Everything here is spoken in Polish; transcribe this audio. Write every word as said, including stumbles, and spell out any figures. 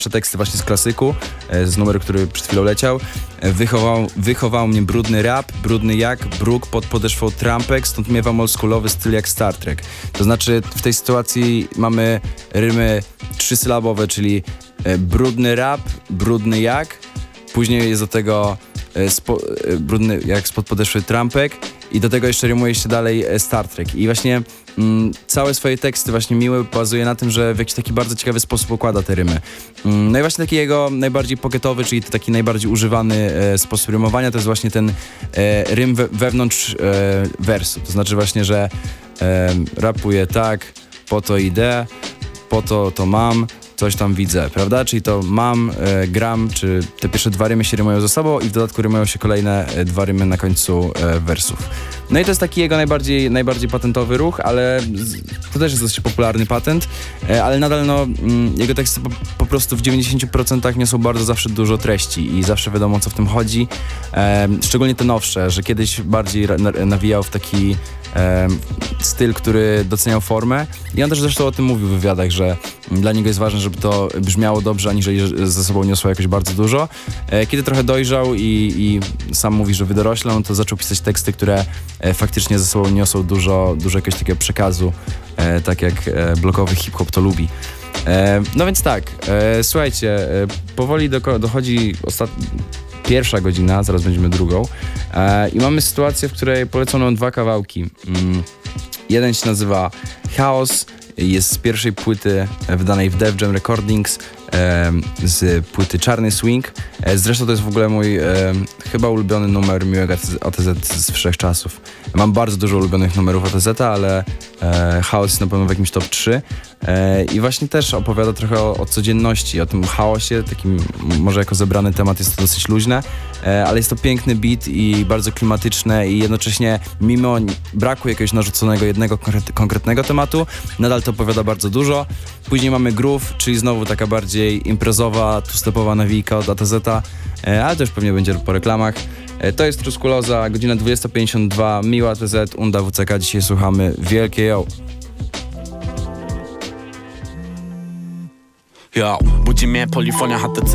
teksty właśnie z klasyku, z numeru, który przed chwilą leciał. Wychował, wychował mnie brudny rap, brudny jak bruk pod podeszwą trampek, stąd miewam oldschoolowy styl jak Star Trek. To znaczy w tej sytuacji mamy rymy trzysylabowe, czyli brudny rap, brudny jak, później jest do tego spo, brudny jak spod podeszwy trampek i do tego jeszcze rymuje się dalej Star Trek. I właśnie mm, całe swoje teksty właśnie Miły bazuje na tym, że w jakiś taki bardzo ciekawy sposób układa te rymy. Mm, no i właśnie taki jego najbardziej pocketowy, czyli taki najbardziej używany e, sposób rymowania to jest właśnie ten e, rym we, wewnątrz e, wersu. To znaczy właśnie, że e, rapuję tak, po to idę, po to to mam, coś tam widzę, prawda? Czyli to mam, e, gram, czy te pierwsze dwa rymy się rymują ze sobą i w dodatku rymują się kolejne e, dwa rymy na końcu e, wersów. No i to jest taki jego najbardziej, najbardziej patentowy ruch, ale z, to też jest dosyć popularny patent, e, ale nadal no, mm, jego teksty po, po prostu w dziewięćdziesięciu procentach niosą bardzo zawsze dużo treści i zawsze wiadomo, o co w tym chodzi. E, szczególnie te nowsze, że kiedyś bardziej na, nawijał w taki e, styl, który doceniał formę i on też zresztą o tym mówił w wywiadach, że dla niego jest ważne, żeby to brzmiało dobrze, aniżeli ze sobą niosło jakoś bardzo dużo. E, kiedy trochę dojrzał i, i sam mówi, że wydoroślał, to zaczął pisać teksty, które e, faktycznie ze sobą niosą dużo, dużo jakiegoś takiego przekazu, e, tak jak e, blokowy hip-hop to lubi. E, no więc tak, e, słuchajcie, e, powoli do, dochodzi ostat... pierwsza godzina, zaraz będziemy drugą e, i mamy sytuację, w której polecono nam dwa kawałki. Mm, jeden się nazywa Chaos, jest z pierwszej płyty wydanej w Def Jam Recordings, e, z płyty Czarny Swing. E, zresztą to jest w ogóle mój e, chyba ulubiony numer Miłego A T Z z wszechczasów. Mam bardzo dużo ulubionych numerów A T Z, ale e, Chaos jest na pewno w jakimś top trzy. E, I właśnie też opowiada trochę o, o codzienności, o tym chaosie, takim może jako zebrany temat jest to dosyć luźne, e, ale jest to piękny beat i bardzo klimatyczne i jednocześnie mimo braku jakiegoś narzuconego jednego konkret, konkretnego tematu, nadal to opowiada bardzo dużo. Później mamy Groove, czyli znowu taka bardziej imprezowa, two-stepowa nawijka od A T Z, e, ale to już pewnie będzie po reklamach. E, to jest Truskuloza, godzina dwudziesta pięćdziesiąt dwa, Miła A T Z, Unda W C K, dzisiaj słuchamy wielkie yo. Yo, budzi mnie polifonia H T C.